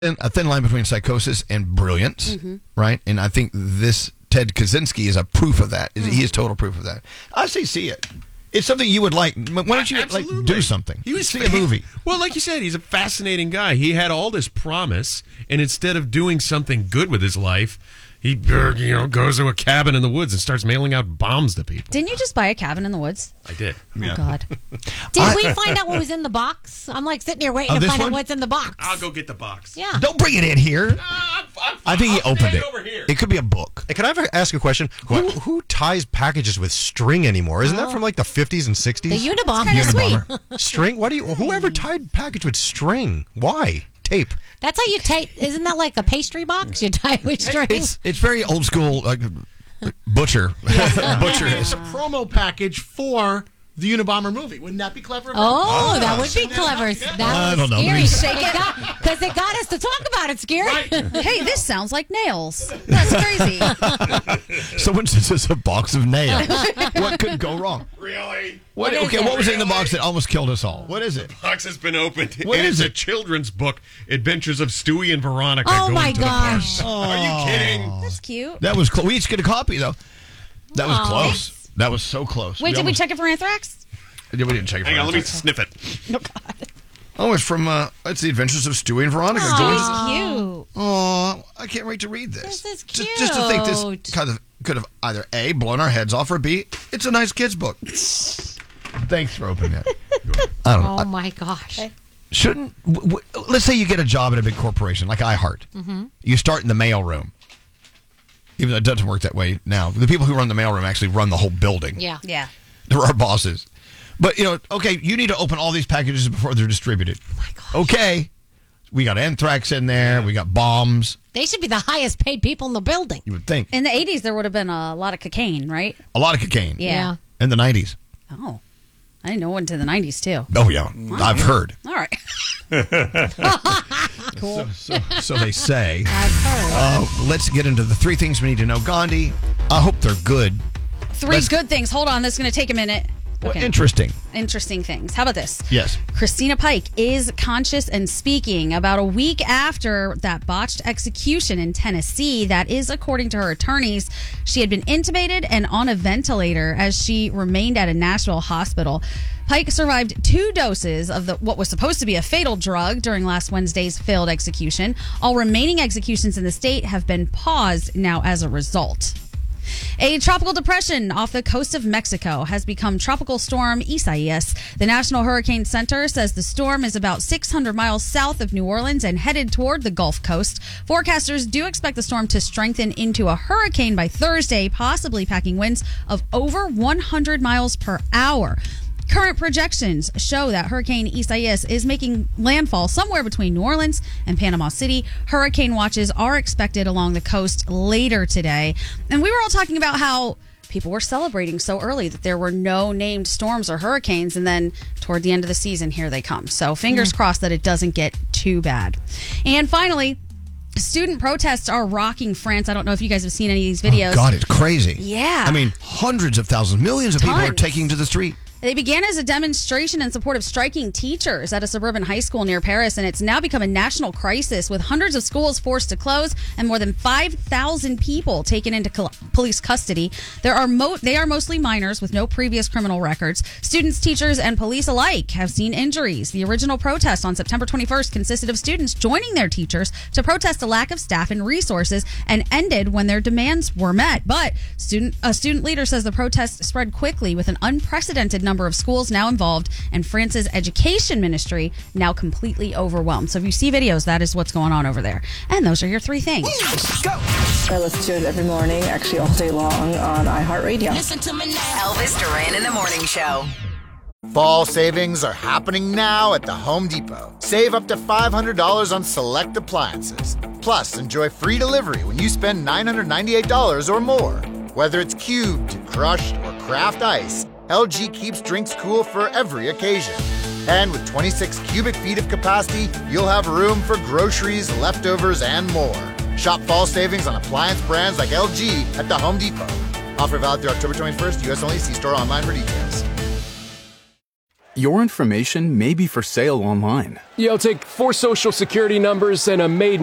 a thin line between psychosis and brilliance, right? And I think this Ted Kaczynski is a proof of that. He is total proof of that. I say see it. It's something you would like. Why don't you do something? See a movie. Well, like you said, he's a fascinating guy. He had all this promise, and instead of doing something good with his life, he goes to a cabin in the woods and starts mailing out bombs to people. Didn't you just buy a cabin in the woods? I did. Oh, God. Did we find out what was in the box? I'm like sitting here waiting to find out what's in the box. I'll go get the box. Yeah. Don't bring it in here. I think he opened it. Over here. It could be a book. Hey, can I ever ask a question? Who ties packages with string anymore? Isn't that from like the 50s and 60s? The Unabomber. Unabomber. String? Whoever tied package with string? Why? Tape. That's how you tape. Isn't that like a pastry box? You tie it with string. It's very old school, like butcher. Butcher It's is. a promo package for the Unabomber movie. Wouldn't that be clever? Oh, that would be clever. That I was don't know. scary. Shake it Because it got us to talk about it, Scary. Hey, this sounds like nails. That's crazy. Someone says it's a box of nails. What could go wrong? Really? What was in the box that almost killed us all? What is it? The box has been opened. What it is is it? a children's book, Adventures of Stewie and Veronica. Oh, going my to the park. gosh. Are you kidding? That's cute. That was close. We each get a copy, though. That was Aw. close. That was so close. Wait, did we check it for anthrax? Yeah, we didn't check it. Hang on, let me sniff it. Oh, God. Oh, it's from, it's The Adventures of Stewie and Veronica. Cute. Oh, I can't wait to read this. This is Just to think this could have either A, blown our heads off, or B, it's a nice kid's book. Thanks for opening that. I don't know. Oh, my gosh. Shouldn't, let's say you get a job at a big corporation like iHeart. You start in the mail room. Even though it doesn't work that way now. The people who run the mailroom actually run the whole building. Yeah. Yeah. They're our bosses. But, okay, you need to open all these packages before they're distributed. Oh, my gosh. Okay. We got anthrax in there. We got bombs. They should be the highest paid people in the building. You would think. In the 80s, there would have been a lot of cocaine, right? A lot of cocaine. Yeah. In the 90s. Oh. I didn't know it went into the 90s, too. Oh, yeah. I've heard. All right. Cool. So they say. I've heard. Let's get into the 3 things we need to know. Gandhi, I hope they're good. 3 good things. Hold on. This is going to take a minute. Well, interesting. Interesting things. How about this? Yes. Christina Pike is conscious and speaking about a week after that botched execution in Tennessee. That is according to her attorneys. She had been intubated and on a ventilator as she remained at a Nashville hospital. Pike survived 2 doses of what was supposed to be a fatal drug during last Wednesday's failed execution. All remaining executions in the state have been paused now as a result. A tropical depression off the coast of Mexico has become Tropical Storm Isaias. The National Hurricane Center says the storm is about 600 miles south of New Orleans and headed toward the Gulf Coast. Forecasters do expect the storm to strengthen into a hurricane by Thursday, possibly packing winds of over 100 miles per hour. Current projections show that Hurricane Isaias is making landfall somewhere between New Orleans and Panama City. Hurricane watches are expected along the coast later today. And we were all talking about how people were celebrating so early that there were no named storms or hurricanes. And then toward the end of the season, here they come. So fingers crossed that it doesn't get too bad. And finally, student protests are rocking France. I don't know if you guys have seen any of these videos. Oh, God, it's crazy. Yeah. I mean, hundreds of thousands, millions of people are Tons. taking to the street. They began as a demonstration in support of striking teachers at a suburban high school near Paris, and it's now become a national crisis with hundreds of schools forced to close and more than 5,000 people taken into police custody. They are mostly minors with no previous criminal records. Students, teachers, and police alike have seen injuries. The original protest on September 21st consisted of students joining their teachers to protest a lack of staff and resources and ended when their demands were met. But a student leader says the protest spread quickly with an unprecedented number of schools now involved and France's education ministry now completely overwhelmed. So if you see videos, that is what's going on over there. And those are your 3 things. Go! I listen to it every morning, actually all day long on iHeartRadio. Listen to me now. Elvis Duran in the Morning Show. Fall savings are happening now at the Home Depot. Save up to $500 on select appliances. Plus, enjoy free delivery when you spend $998 or more. Whether it's cubed, crushed, or craft ice, LG keeps drinks cool for every occasion. And with 26 cubic feet of capacity, you'll have room for groceries, leftovers, and more. Shop fall savings on appliance brands like LG at the Home Depot. Offer valid through October 21st. U.S. only. See store online for details. your information may be for sale online. Yeah, I'll take 4 social security numbers and a maiden